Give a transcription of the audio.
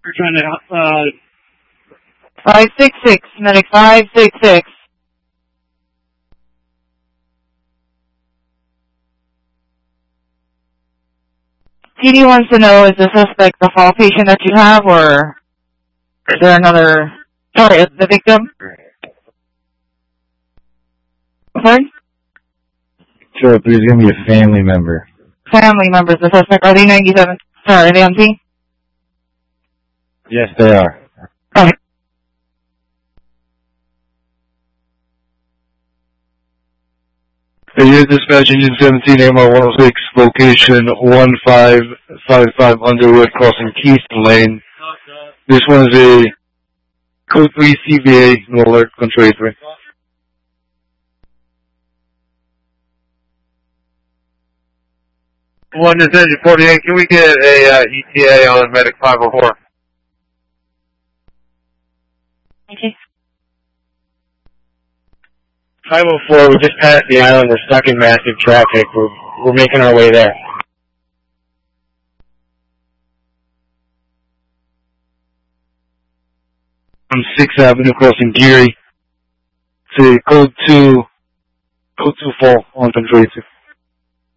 We're trying to, 566, medic 566. PD wants to know, is the suspect the fall patient that you have, or is there another, sorry, the victim? Sorry? Sure, please give me a family member. Family members, the suspect, are they 97, sorry, are they on scene? Yes, they are. Okay. You're dispatch Union 17, AMR 106, location 1555 Underwood, crossing Keystone Lane. This one is a Code 3 CVA, no alert, control 83. 1 to 48, can we get a ETA on medic 504? Okay. 504, we just passed the island. We're stuck in massive traffic. We're making our way there. On 6th Avenue, crossing Geary. To code 2 fall on control 82.